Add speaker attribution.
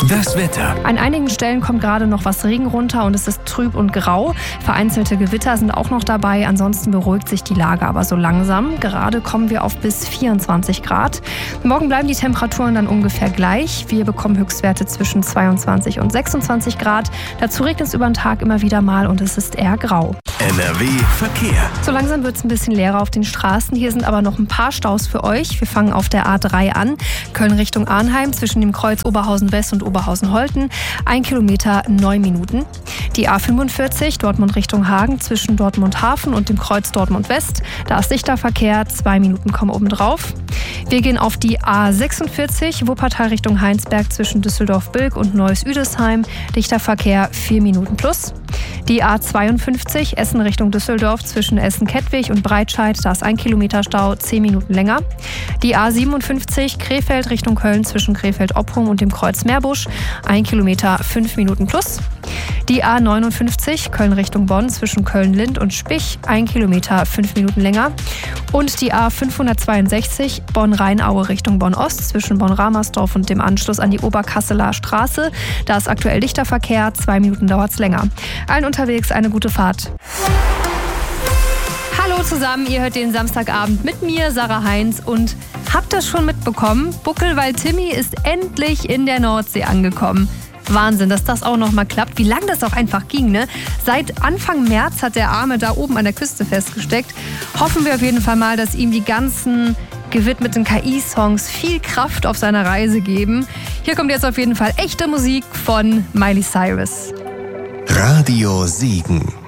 Speaker 1: Das Wetter.
Speaker 2: An einigen Stellen kommt gerade noch was Regen runter und es ist trüb und grau. Vereinzelte Gewitter sind auch noch dabei. Ansonsten beruhigt sich die Lage aber so langsam. Gerade kommen wir auf bis 24 Grad. Morgen bleiben die Temperaturen dann ungefähr gleich. Wir bekommen Höchstwerte zwischen 22 und 26 Grad. Dazu regnet es über den Tag immer wieder mal und es ist eher grau.
Speaker 1: NRW Verkehr.
Speaker 2: So langsam wird es ein bisschen leerer auf den Straßen. Hier sind aber noch ein paar Staus für euch. Wir fangen auf der A3 an. Köln Richtung Arnheim zwischen dem Kreuz Oberhausen West und Oberhausen-Holten. 1 Kilometer, 9 Minuten. Die A45 Dortmund Richtung Hagen zwischen Dortmund Hafen und dem Kreuz Dortmund West. Da ist dichter Verkehr, 2 Minuten kommen obendrauf. Wir gehen auf die A46 Wuppertal Richtung Heinsberg zwischen Düsseldorf-Bilk und Neuss-Üdesheim. Dichter Verkehr, 4 Minuten plus. Die A52 Essen Richtung Düsseldorf zwischen Essen-Kettwig und Breitscheid, da ist 1 Kilometer Stau, 10 Minuten länger. Die A57 Krefeld Richtung Köln zwischen Krefeld-Oppum und dem Kreuz Meerbusch, 1 Kilometer, 5 Minuten plus. Die A59 Köln Richtung Bonn zwischen Köln-Lind und Spich, 1 Kilometer, 5 Minuten länger. Und die A562 Bonn-Rheinaue Richtung Bonn-Ost zwischen Bonn-Ramersdorf und dem Anschluss an die Oberkasseler Straße. Da ist aktuell dichter Verkehr, 2 Minuten dauert es länger. Allen unterwegs eine gute Fahrt. Hallo zusammen, ihr hört den Samstagabend mit mir, Sarah Heinz, und habt das schon mitbekommen? Buckelwald Timmy ist endlich in der Nordsee angekommen. Wahnsinn, dass das auch noch mal klappt. Wie lange das auch einfach ging, ne? Seit Anfang März hat der Arme da oben an der Küste festgesteckt. Hoffen wir auf jeden Fall mal, dass ihm die ganzen gewidmeten KI-Songs viel Kraft auf seiner Reise geben. Hier kommt jetzt auf jeden Fall echte Musik von Miley Cyrus.
Speaker 1: Radio Siegen.